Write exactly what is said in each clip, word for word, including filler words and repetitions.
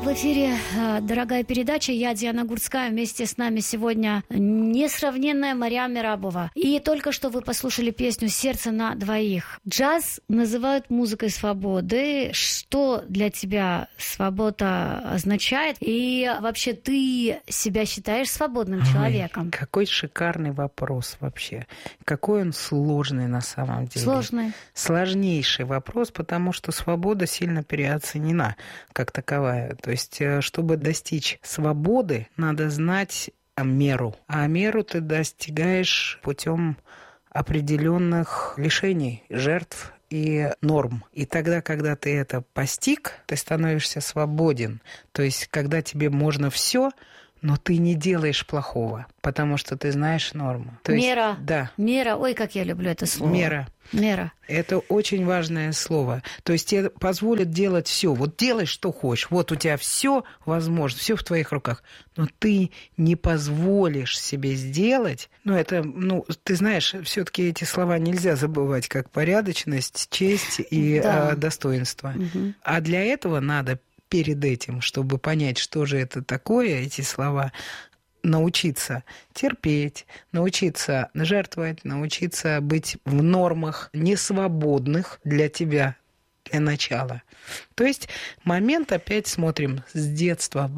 В эфире дорогая передача. Я Диана Гурцкая. Вместе с нами сегодня несравненная Марьям Мерабова. И только что вы послушали песню «Сердце на двоих». Джаз называют музыкой свободы. Что для тебя свобода означает? И вообще ты себя считаешь свободным Ой, человеком? Какой шикарный вопрос вообще. Какой он сложный на самом деле. Сложный. Сложнейший вопрос, потому что свобода сильно переоценена как таковая. То есть, чтобы достичь свободы, надо знать меру. А меру ты достигаешь путем определенных лишений, жертв и норм. И тогда, когда ты это постиг, ты становишься свободен. То есть, когда тебе можно все, но ты не делаешь плохого, потому что ты знаешь норму. То мера. Есть, да. Мера. Ой, как я люблю это слово. Мера. Мера. Это очень важное слово. То есть тебе позволит делать все. Вот делай, что хочешь. Вот у тебя все возможно, все в твоих руках. Но ты не позволишь себе сделать. Ну, это, ну, ты знаешь, все-таки эти слова нельзя забывать, как порядочность, честь и да. э, достоинство. Угу. А для этого надо перед этим, чтобы понять, что же это такое, эти слова, научиться терпеть, научиться жертвовать, научиться быть в нормах несвободных для тебя для начала. То есть момент опять смотрим с детства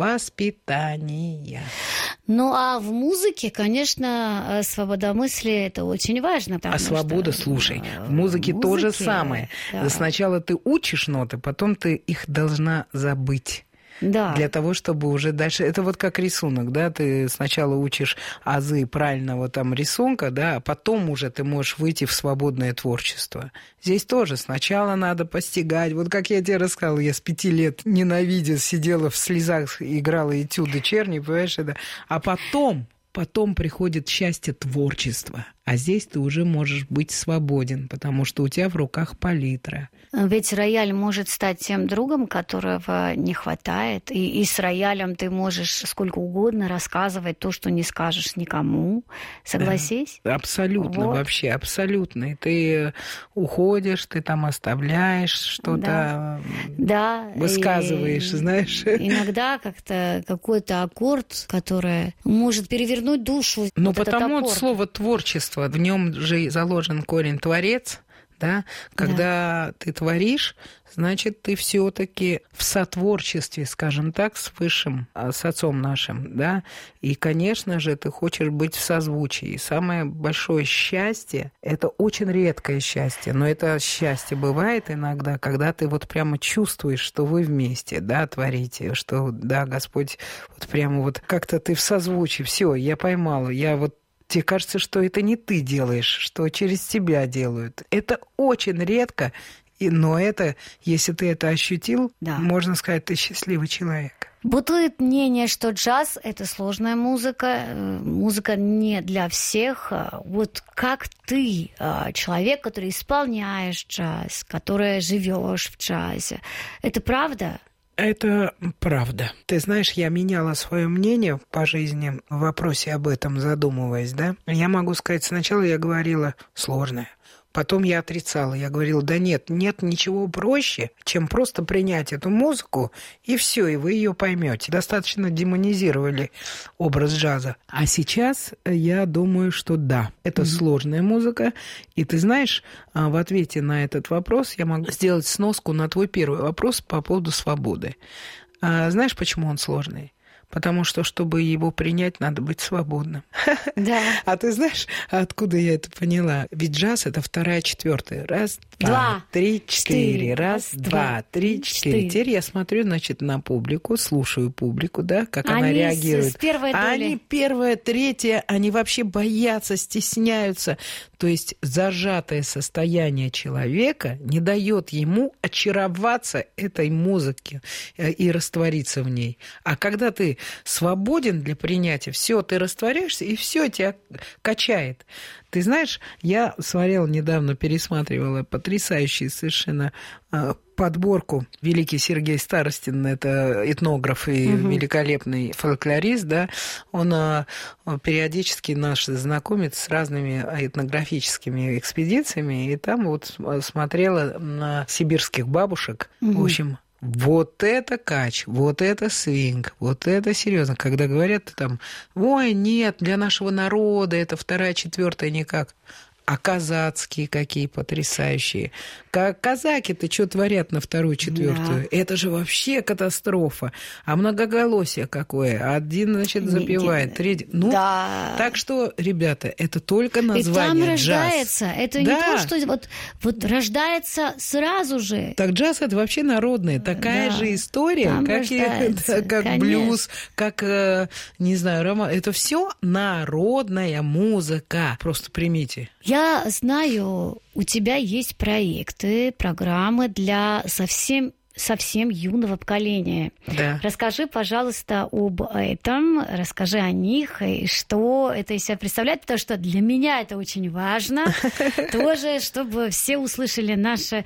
воспитания. Ну, а в музыке, конечно, свобода мысли – это очень важно. А свобода, что... слушай, в музыке, в музыке то же самое. Да. Сначала ты учишь ноты, потом ты их должна забыть. Да. Для того, чтобы уже дальше... Это вот как рисунок, да? Ты сначала учишь азы правильного там рисунка, да, а потом уже ты можешь выйти в свободное творчество. Здесь тоже сначала надо постигать. Вот как я тебе рассказала, я с пяти лет ненавидя сидела в слезах, играла этюды Черни, понимаешь, это... А потом... Потом приходит счастье творчества. А здесь ты уже можешь быть свободен, потому что у тебя в руках палитра. Ведь рояль может стать тем другом, которого не хватает. И, и с роялем ты можешь сколько угодно рассказывать то, что не скажешь никому. Согласись? Да, абсолютно, вот. Вообще, абсолютно. И ты уходишь, ты там оставляешь что-то, да. высказываешь, и, знаешь. Иногда как-то какой-то аккорд, который может перевернуть душу. Но вот потому слово «творчество», в нем же заложен корень «творец», да? Когда да. ты творишь, значит, ты все-таки в сотворчестве, скажем так, с Высшим, с Отцом нашим, да? И, конечно же, ты хочешь быть в созвучии. И самое большое счастье – это очень редкое счастье, но это счастье бывает иногда, когда ты вот прямо чувствуешь, что вы вместе, да, творите, что, да, Господь, вот прямо вот как-то ты в созвучии, все, я поймала, я вот тебе кажется, что это не ты делаешь, что через тебя делают. Это очень редко, но это, если ты это ощутил, да. можно сказать, ты счастливый человек. Бытует мнение, что джаз – это сложная музыка, музыка не для всех. Вот как ты, человек, который исполняешь джаз, который живешь в джазе, это правда? Это правда. Ты знаешь, я меняла свое мнение по жизни в вопросе об этом, задумываясь, да. Я могу сказать, сначала я говорила сложное. Потом я отрицала, я говорила, да нет, нет ничего проще, чем просто принять эту музыку, и все, и вы ее поймете. Достаточно демонизировали образ джаза. А сейчас я думаю, что да, это mm-hmm. сложная музыка. И ты знаешь, в ответе на этот вопрос я могу сделать сноску на твой первый вопрос по поводу свободы. Знаешь, почему он сложный? Потому что, чтобы его принять, надо быть свободным. Да. А ты знаешь, откуда я это поняла? Ведь джаз – это вторая, четвертая. Раз, два, два три, четыре. Раз, два, три, четыре. Теперь я смотрю, значит, на публику, слушаю публику, да, как они она реагирует. С первой доли. Они первая, третья, они вообще боятся, стесняются. То есть зажатое состояние человека не дает ему очароваться этой музыке и раствориться в ней. А когда ты свободен для принятия, все, ты растворяешься, и все тебя качает. Ты знаешь, я смотрела недавно, пересматривала потрясающую совершенно подборку. Великий Сергей Старостин, это этнограф и угу. великолепный фольклорист, да, он периодически наш знакомит с разными этнографическими экспедициями, и там вот смотрела на сибирских бабушек, угу. в общем, Вот это кач, вот это свинг, вот это серьезно. Когда говорят там, ой, нет, для нашего народа это вторая, четвертая никак. А казацкие какие потрясающие. Казаки-то что творят на вторую, четвертую? Да. Это же вообще катастрофа. А многоголосие какое? Один, значит, запевает, третий. Ну, да. Так что, ребята, это только название. И там джаз. Рождается. Это да. не то, что вот, вот рождается сразу же. Так джаз это вообще народный. Такая да. же история, там как, и, как блюз, как, не знаю, роман. Это все народная музыка. Просто примите. Я знаю, у тебя есть проекты, программы для совсем, совсем юного поколения. Да. Расскажи, пожалуйста, об этом, расскажи о них, и что это из себя представляет, потому что для меня это очень важно. Тоже, чтобы все услышали наши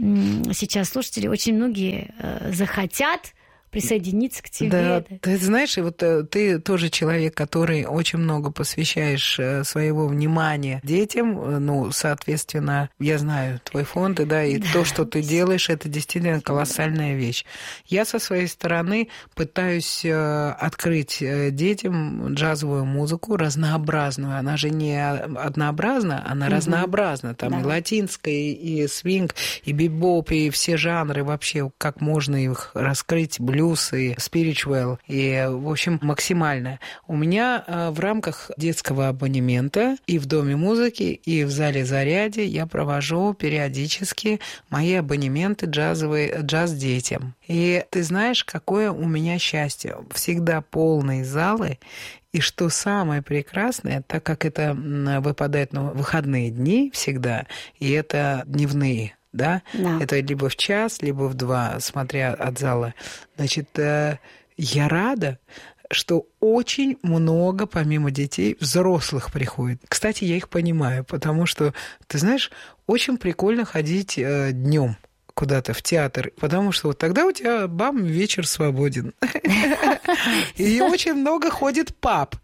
сейчас слушатели, очень многие захотят присоединиться к тебе. Да, ты знаешь, и вот ты тоже человек, который очень много посвящаешь своего внимания детям, ну, соответственно, я знаю твой фонд, и, да, и да. то, что ты делаешь, это действительно колоссальная вещь. Я со своей стороны пытаюсь открыть детям джазовую музыку разнообразную. Она же не однообразна, она угу. разнообразна. Там да. и латинская, и свинг, и бибоп, и все жанры вообще, как можно их раскрыть, блюз, и spiritual, и, в общем, максимально. У меня в рамках детского абонемента и в Доме музыки, и в зале «Заряде» я провожу периодически мои абонементы джазовые, джаз детям. И ты знаешь, какое у меня счастье. Всегда полные залы. И что самое прекрасное, так как это выпадает на выходные дни всегда, и это дневные, да? Да. Это либо в час, либо в два, смотря от зала. Значит, я рада, что очень много, помимо детей, взрослых приходит. Кстати, я их понимаю, потому что, ты знаешь, очень прикольно ходить днем куда-то в театр, потому что вот тогда у тебя, бам, вечер свободен. И очень много ходит пап,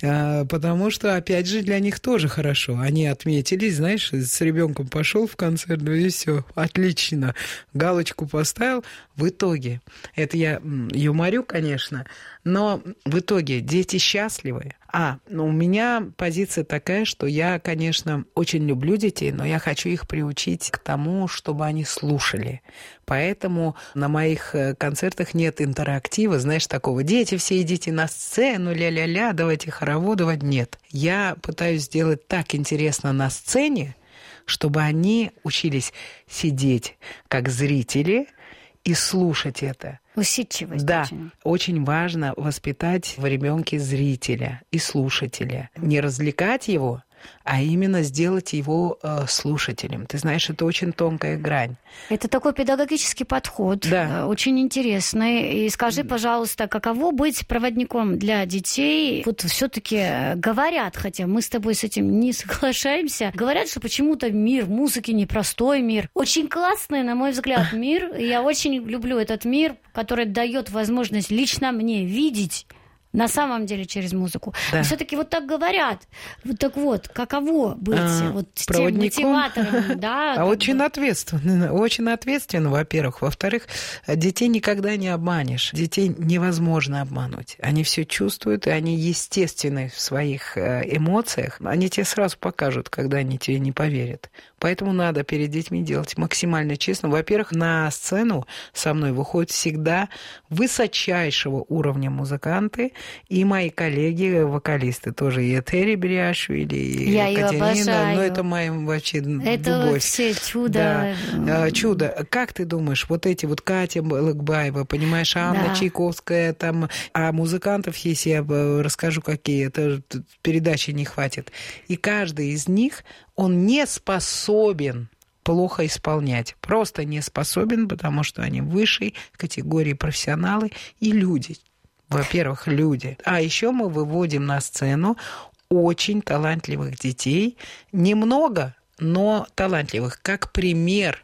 потому что, опять же, для них тоже хорошо. Они отметились, знаешь, с ребенком пошел в концерт, ну и все, отлично, галочку поставил. В итоге, это я юморю, конечно, но в итоге дети счастливы. А, ну, у меня позиция такая, что я, конечно, очень люблю детей, но я хочу их приучить к тому, чтобы они слушали. Поэтому на моих концертах нет интерактива, знаешь, такого: дети, все идите на сцену, ля-ля-ля, давайте хороводовать. Нет. Я пытаюсь сделать так интересно на сцене, чтобы они учились сидеть как зрители и слушать это. Усидчивость. Да, очень. очень важно воспитать в ребенке зрителя и слушателя. Не развлекать его, а именно сделать его э, слушателем. Ты знаешь, это очень тонкая грань. Это такой педагогический подход, да. очень интересный. И скажи, пожалуйста, каково быть проводником для детей? Вот все-таки говорят, хотя мы с тобой с этим не соглашаемся, говорят, что почему-то мир музыки непростой мир. Очень классный, на мой взгляд, мир. И я очень люблю этот мир, который дает возможность лично мне видеть на самом деле через музыку. Да. Все-таки вот так говорят. Вот так вот, каково быть а, вот тем мотиватором? Да, а очень бы... ответственно. Очень ответственно, во-первых. Во-вторых, детей никогда не обманешь. Детей невозможно обмануть. Они все чувствуют, и они естественны в своих эмоциях. Они тебе сразу покажут, когда они тебе не поверят. Поэтому надо перед детьми делать максимально честно. Во-первых, на сцену со мной выходят всегда высочайшего уровня музыканты, и мои коллеги, вокалисты тоже, и Этери Бериашвили, и Я Екатерина. Ну, это моя вообще это любовь. Все чудо. Да. Чудо. Как ты думаешь, вот эти вот Катя Лыкбаева, понимаешь, Анна да. Чайковская, там, а музыкантов, если я расскажу, какие, это передачи не хватит. И каждый из них, он не способен плохо исполнять. Просто не способен, потому что они высшей категории профессионалы и люди. Во-первых, люди. А еще мы выводим на сцену очень талантливых детей. Немного, но талантливых. Как пример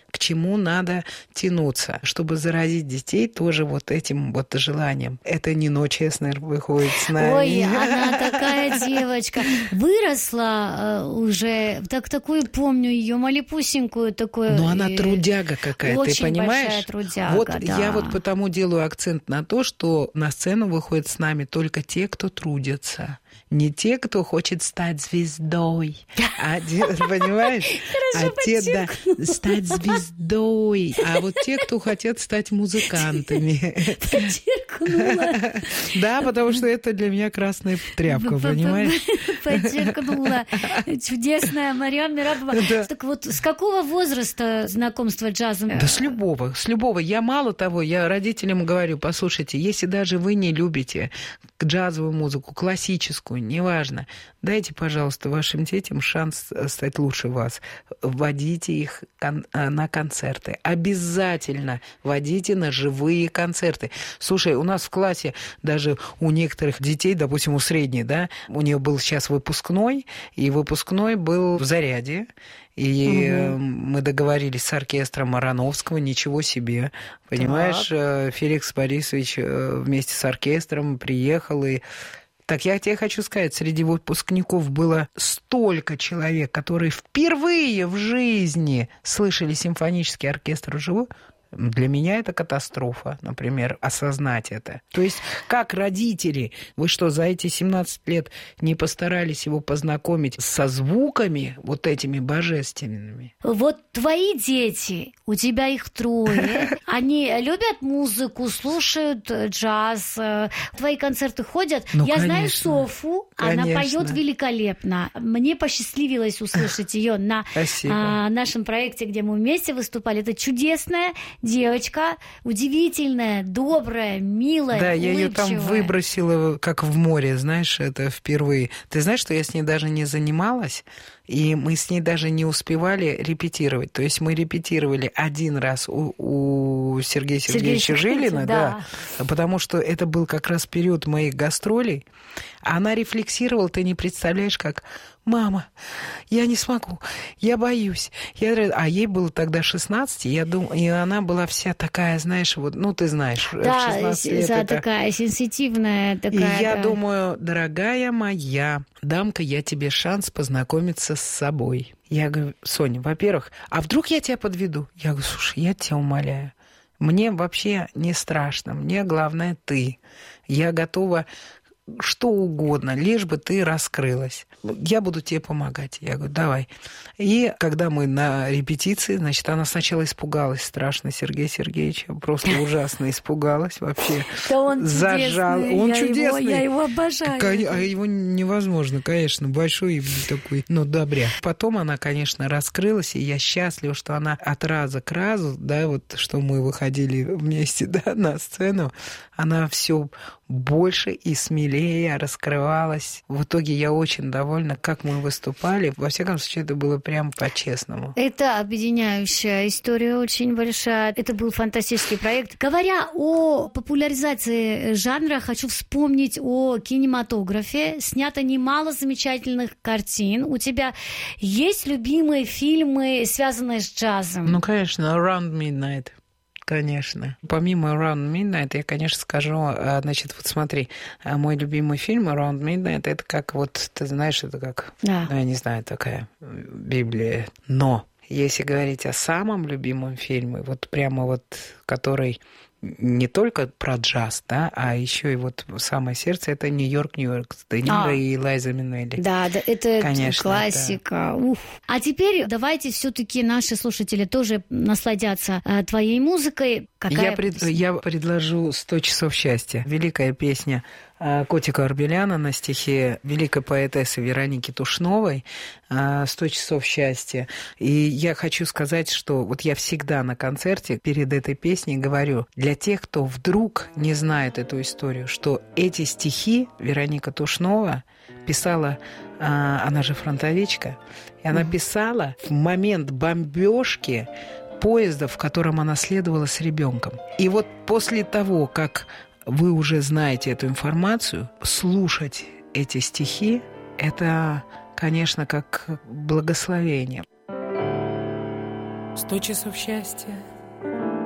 к чему надо тянуться, чтобы заразить детей тоже вот этим вот желанием. Это Нино Честнер выходит с нами. Ой, она такая девочка. Выросла э, уже, так такую помню ее, малепусенькую такую. Но она трудяга какая, очень ты понимаешь? Большая трудяга, вот да. я вот потому делаю акцент на то, что на сцену выходят с нами только те, кто трудится. Не те, кто хочет стать звездой, а те, понимаешь? Хорошо, а те, да, стать звездой, а вот те, кто хотят стать музыкантами. Подчеркнула. Да, потому что это для меня красная тряпка, понимаешь? Подчеркнула. Чудесная Марьям Мерабова. Так вот, с какого возраста знакомство с джазом? Да с любого, с любого. Я мало того, я родителям говорю, послушайте, если даже вы не любите джазовую музыку, классическую, неважно, дайте, пожалуйста, вашим детям шанс стать лучше вас. Вводите их кон- на концерты. Обязательно водите на живые концерты. Слушай, у нас в классе даже у некоторых детей, допустим, у средней, да, у нее был сейчас выпускной, и выпускной был в Заряде. И угу. мы договорились с оркестром Ароновского, ничего себе. Понимаешь, так. Феликс Борисович вместе с оркестром приехал. И... Так я тебе хочу сказать, среди выпускников было столько человек, которые впервые в жизни слышали симфонический оркестр вживую. Для меня это катастрофа, например, осознать это. То есть, как родители, вы что, за эти семнадцать лет не постарались его познакомить со звуками вот этими божественными? Вот твои дети, у тебя их трое, они любят музыку, слушают джаз, твои концерты ходят. Ну, Я конечно, знаю Софу, конечно. Она поет великолепно. Мне посчастливилось услышать ее на а, нашем проекте, где мы вместе выступали. Это чудесная девочка, удивительная, добрая, милая, да, улыбчивая. Я ее там выбросила, как в море, знаешь, это впервые. Ты знаешь, что я с ней даже не занималась, и мы с ней даже не успевали репетировать. То есть мы репетировали один раз у, у Сергея Сергеевича Сергей Жилина, да. да, потому что это был как раз период моих гастролей. Она рефлексировала, ты не представляешь, как... Мама, я не смогу, я боюсь. Я... А ей было тогда шестнадцать, и, я дум... и она была вся такая, знаешь, вот, ну, ты знаешь, да, в шестнадцать лет да, это... такая сенситивная. Такая, и я да. думаю, дорогая моя, дам-ка я тебе шанс познакомиться с собой. Я говорю, Соня, во-первых, а вдруг я тебя подведу? Я говорю, слушай, я тебя умоляю. Мне вообще не страшно, мне главное ты. Я готова... что угодно, лишь бы ты раскрылась. Я буду тебе помогать. Я говорю, давай. И когда мы на репетиции, значит, она сначала испугалась страшно Сергея Сергеевича, просто ужасно испугалась вообще. Да он зажал. чудесный. Он я чудесный. Его, я его обожаю. А его невозможно, конечно. Большой такой, ну, добряк. Потом она, конечно, раскрылась, и я счастлива, что она от раза к разу, да, вот, что мы выходили вместе, да, на сцену, она все больше и смелее раскрывалась. В итоге я очень довольна, как мы выступали. Во всяком случае, это было прям по-честному. Это объединяющая история, очень большая. Это был фантастический проект. Говоря о популяризации жанра, хочу вспомнить о кинематографе. Снято немало замечательных картин. У тебя есть любимые фильмы, связанные с джазом? Ну, конечно, Around Midnight. Конечно. Помимо Around Midnight, я, конечно, скажу, значит, вот смотри, мой любимый фильм Around Midnight, это как вот, ты знаешь, это как, да. ну, я не знаю, такая Библия. Но если говорить о самом любимом фильме, вот прямо вот, который не только про джаз, да, а еще и вот самое сердце, это «Нью-Йорк, Нью-Йорк» с Де Ниро а, и Лайза Минелли. Да, да, это конечно, классика. Ух. А теперь давайте все-таки наши слушатели тоже насладятся а, твоей музыкой. Какая я, пред, я предложу «Сто часов счастья». Великая песня Котика Арбеляна на стихе великой поэтессы Вероники Тушновой «Сто часов счастья». И я хочу сказать, что вот я всегда на концерте перед этой песней говорю, для тех, кто вдруг не знает эту историю, что эти стихи Вероника Тушнова писала, она же фронтовичка, и она писала в момент бомбежки поезда, в котором она следовала с ребенком. И вот после того, как вы уже знаете эту информацию, слушать эти стихи – это, конечно, как благословение. Сто часов счастья